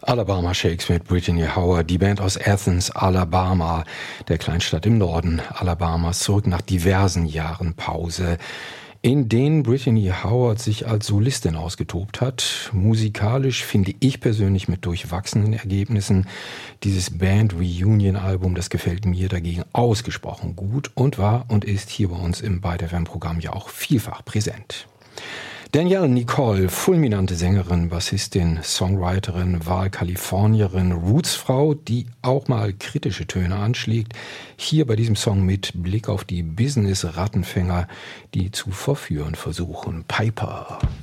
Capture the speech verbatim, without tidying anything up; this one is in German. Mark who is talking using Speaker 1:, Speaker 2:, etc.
Speaker 1: Alabama Shakes mit Brittany Howard, die Band aus Athens, Alabama, der Kleinstadt im Norden Alabamas, zurück nach diversen Jahren Pause, in denen Brittany Howard sich als Solistin ausgetobt hat. Musikalisch finde ich persönlich mit durchwachsenen Ergebnissen. Dieses Band-Reunion-Album, das gefällt mir dagegen ausgesprochen gut und war und ist hier bei uns im Byte F M-Programm ja auch vielfach präsent. Danielle Nicole, fulminante Sängerin, Bassistin, Songwriterin, Wahlkalifornierin, Rootsfrau, die auch mal kritische Töne anschlägt. Hier bei diesem Song mit Blick auf die Business-Rattenfänger, die zu verführen versuchen. Piper.